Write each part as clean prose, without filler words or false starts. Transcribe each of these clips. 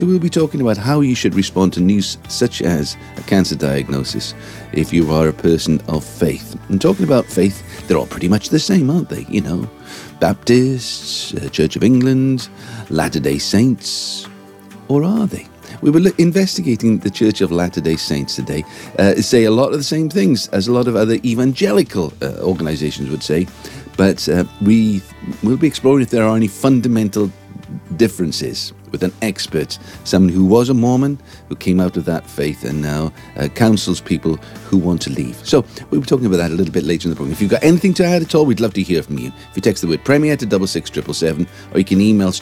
We'll be talking about how you should respond to news such as a cancer diagnosis if you are a person of faith. And talking about faith, they're all pretty much the same, aren't they? You know, Baptists, Church of England, Latter-day Saints, or are they? We were investigating the Church of Latter-day Saints today, say a lot of the same things as a lot of other evangelical organizations would say, but we will be exploring if there are any fundamental differences with an expert, someone who was a Mormon, who came out of that faith and now counsels people who want to leave. So we'll be talking about that a little bit later in the program. If you've got anything to add at all, we'd love to hear from you. If you text the word Premier to 66777, or you can email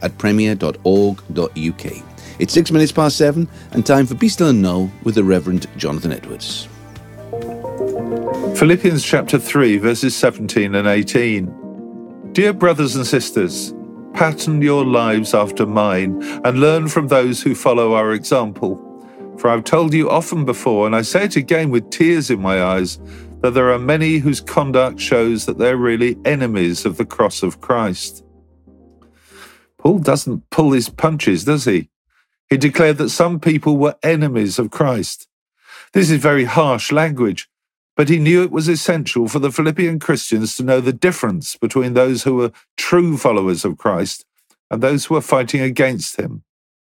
studio@premier.org.uk. It's 6 minutes past 7 and time for Be Still and Know with the Reverend Jonathan Edwards. Philippians chapter 3, verses 17 and 18. Dear brothers and sisters, pattern your lives after mine and learn from those who follow our example. For I've told you often before, and I say it again with tears in my eyes, that there are many whose conduct shows that they're really enemies of the cross of Christ. Paul doesn't pull his punches, does he? He declared that some people were enemies of Christ. This is very harsh language, but he knew it was essential for the Philippian Christians to know the difference between those who were true followers of Christ and those who were fighting against him.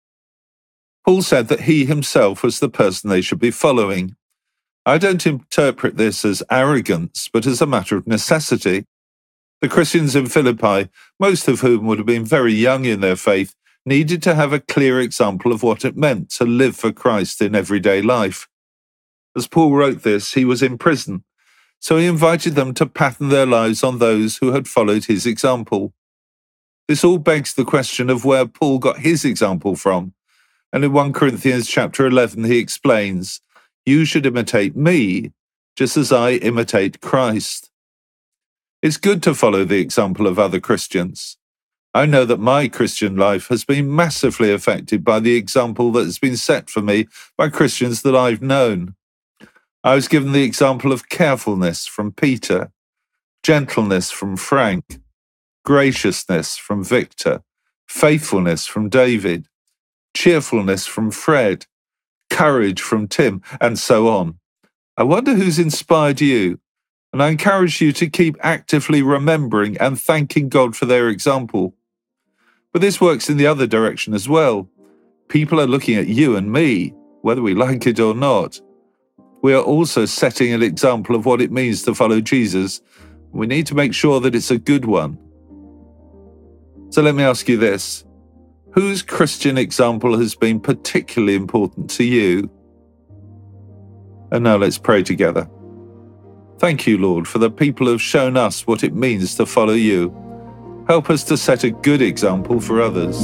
Paul said that he himself was the person they should be following. I don't interpret this as arrogance, but as a matter of necessity. The Christians in Philippi, most of whom would have been very young in their faith, needed to have a clear example of what it meant to live for Christ in everyday life. As Paul wrote this, he was in prison, so he invited them to pattern their lives on those who had followed his example. This all begs the question of where Paul got his example from, and in 1 Corinthians chapter 11 he explains, "You should imitate me, just as I imitate Christ." It's good to follow the example of other Christians. I know that my Christian life has been massively affected by the example that has been set for me by Christians that I've known. I was given the example of carefulness from Peter, gentleness from Frank, graciousness from Victor, faithfulness from David, cheerfulness from Fred, courage from Tim, and so on. I wonder who's inspired you, and I encourage you to keep actively remembering and thanking God for their example. But this works in the other direction as well. People are looking at you and me, whether we like it or not. We are also setting an example of what it means to follow Jesus. We need to make sure that it's a good one. So let me ask you this. Whose Christian example has been particularly important to you? And now let's pray together. Thank you, Lord, for the people who have shown us what it means to follow you. Help us to set a good example for others.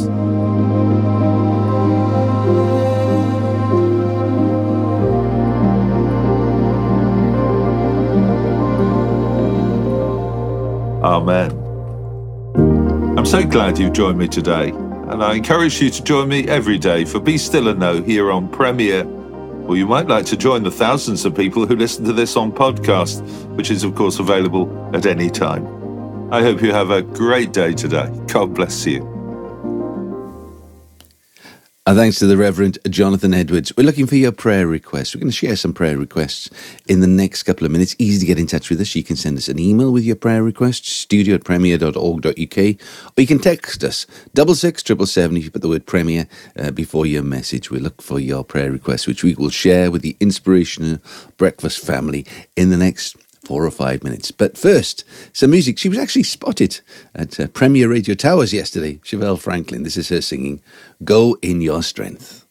Amen. I'm so glad you've joined me today, and I encourage you to join me every day for Be Still and Know here on Premier. Or you might like to join the thousands of people who listen to this on podcast, which is of course available at any time. I hope you have a great day today. God bless you. Thanks to the Reverend Jonathan Edwards. We're looking for your prayer requests. We're going to share some prayer requests in the next couple of minutes. Easy to get in touch with us. You can send us an email with your prayer requests, studio@premier.org.uk, or you can text us, 66777 if you put the word Premier before your message. We look for your prayer requests, which we will share with the Inspirational Breakfast family in the next 4 or 5 minutes. But first, some music. She was actually spotted at Premier Radio Towers yesterday. Chevelle Franklin. This is her singing, Go in Your Strength.